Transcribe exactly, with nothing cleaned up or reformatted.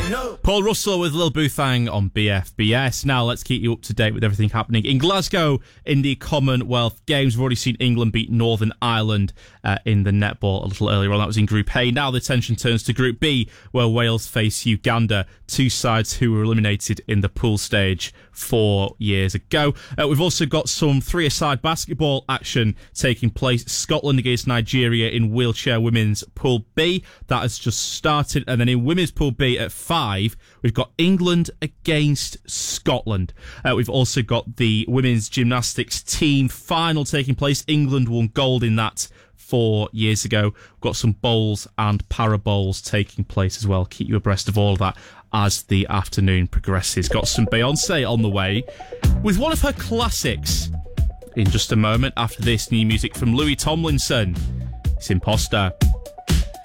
No. Paul Russell with Lil Boothang on B F B S. Now let's keep you up to date with everything happening in Glasgow in the Commonwealth Games. We've already seen England beat Northern Ireland uh, in the netball a little earlier on. That was in Group A. Now the attention turns to Group B, where Wales face Uganda, two sides who were eliminated in the pool stage four years ago. Uh, we've also got some three-a-side basketball action taking place. Scotland against Nigeria in wheelchair women's Pool B. That has just started. And then in women's Pool B at five, we've got England against Scotland. Uh, we've also got the women's gymnastics team final taking place. England won gold in that four years ago. We've got some bowls and para bowls taking place as well. Keep you abreast of all of that as the afternoon progresses. Got some Beyonce on the way with one of her classics in just a moment. After this, new music from Louis Tomlinson. It's Imposter.